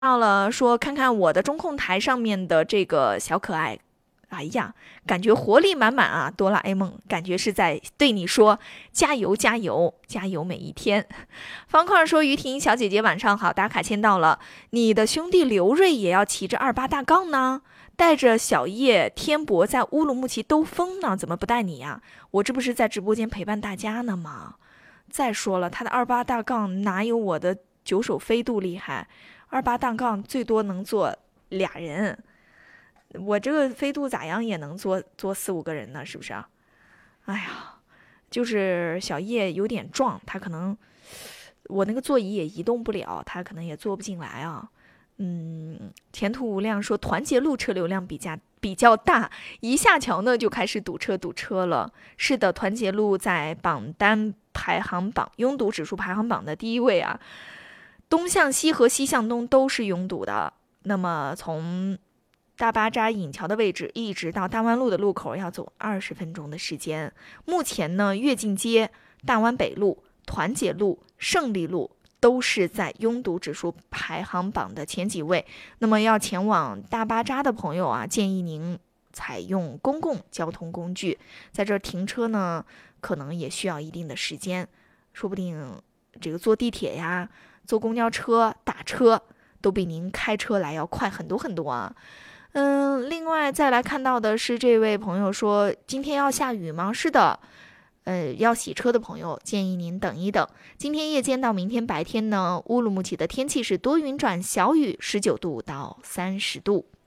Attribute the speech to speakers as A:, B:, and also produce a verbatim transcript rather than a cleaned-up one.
A: 到了说看看我的中控台上面的这个小可爱，哎呀，感觉活力满满啊！哆啦 A 梦感觉是在对你说加油加油加油每一天。方块说于婷小姐姐晚上好，打卡签到了，你的兄弟刘瑞也要骑着二八大杠呢，带着小叶天博在乌鲁木齐兜风呢，怎么不带你呀？我这不是在直播间陪伴大家呢吗？再说了，他的二八大杠哪有我的九手飞度厉害？二八大杠最多能坐俩人，我这个飞度咋样也能坐坐四五个人呢，是不是啊？哎呀，就是小叶有点壮，他可能我那个座椅也移动不了，他可能也坐不进来啊。嗯，前途无量说团结路车流量比较比较大，一下桥呢就开始堵车堵车了。是的，团结路在榜单排行榜拥堵指数排行榜的第一位啊。东向西和西向东都是拥堵的。那么从大巴扎引桥的位置一直到大湾路的路口要走二十分钟的时间。目前呢，跃进街、大湾北路、团结路、胜利路都是在拥堵指数排行榜的前几位。那么要前往大巴扎的朋友啊，建议您采用公共交通工具，在这儿停车呢，可能也需要一定的时间，说不定这个坐地铁呀、坐公交车、打车都比您开车来要快很多很多啊。嗯，另外再来看到的是这位朋友说，今天要下雨吗？是的，呃，要洗车的朋友建议您等一等。今天夜间到明天白天呢，乌鲁木齐的天气是多云转小雨，十九度到三十度。